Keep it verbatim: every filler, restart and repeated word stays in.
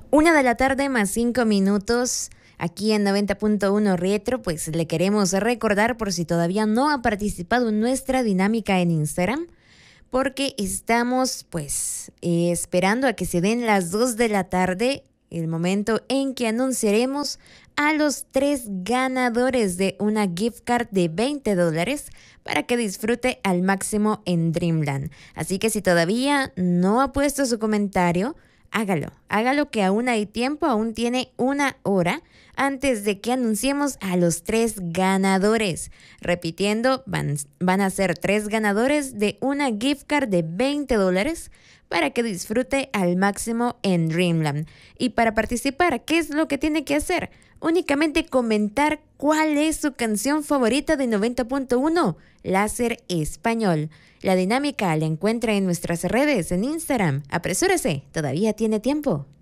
Una de la tarde más cinco minutos. Aquí en noventa punto uno Retro, pues le queremos recordar por si todavía no ha participado en nuestra dinámica en Instagram, porque estamos pues eh, esperando a que se den las dos de la tarde, el momento en que anunciaremos a los tres ganadores de una gift card de veinte dólares para que disfrute al máximo en Dreamland. Así que si todavía no ha puesto su comentario, hágalo, hágalo que aún hay tiempo, aún tiene una hora antes de que anunciemos a los tres ganadores. Repitiendo, van, van a ser tres ganadores de una gift card de veinte dólares para que disfrute al máximo en Dreamland. Y para participar, ¿qué es lo que tiene que hacer? Únicamente comentar cuál es su canción favorita de noventa punto uno, Láser Español. La dinámica la encuentra en nuestras redes, en Instagram. Apresúrese, todavía tiene tiempo.